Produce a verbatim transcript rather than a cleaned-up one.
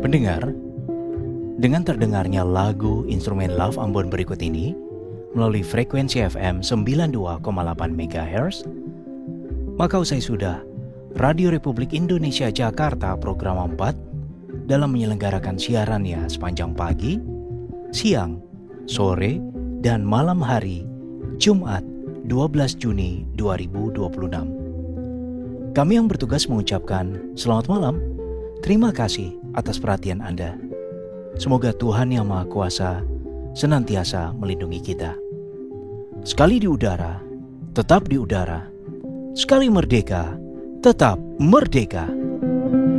Pendengar, dengan terdengarnya lagu instrumen Love Ambon berikut ini melalui frekuensi F M sembilan puluh dua koma delapan megahertz, maka usai sudah Radio Republik Indonesia Jakarta program empat dalam menyelenggarakan siarannya sepanjang pagi, siang, sore, dan malam hari Jumat dua belas Juni dua ribu dua puluh enam. Kami yang bertugas mengucapkan selamat malam. Terima kasih atas perhatian Anda. Semoga Tuhan Yang Maha Kuasa senantiasa melindungi kita. Sekali di udara, tetap di udara. Sekali merdeka, tetap merdeka.